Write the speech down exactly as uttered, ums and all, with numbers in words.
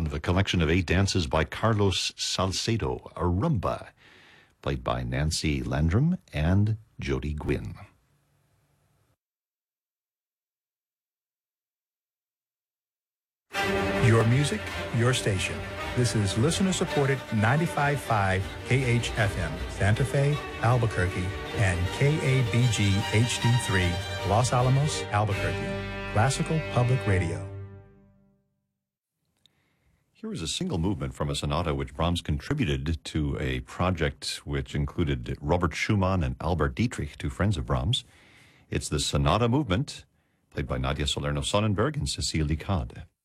sound of a collection of eight dances by Carlos Salcedo, a rumba, played by Nancy Landrum and Jody Gwynn. Your music, your station. This is listener-supported ninety-five point five K H F M, Santa Fe, Albuquerque, and K A B G H D three, Los Alamos, Albuquerque. Classical Public Radio. Here is a single movement from a sonata which Brahms contributed to a project which included Robert Schumann and Albert Dietrich, two friends of Brahms. It's the sonata movement, played by Nadia Salerno-Sonnenberg and Cecile Licade.